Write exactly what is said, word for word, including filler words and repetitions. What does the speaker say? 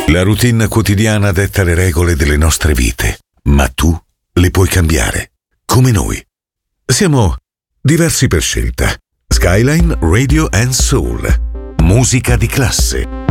La routine quotidiana detta le regole delle nostre vite, ma tu le puoi cambiare, come noi. Siamo diversi per scelta. Skyline Radio and Soul. Musica di classe.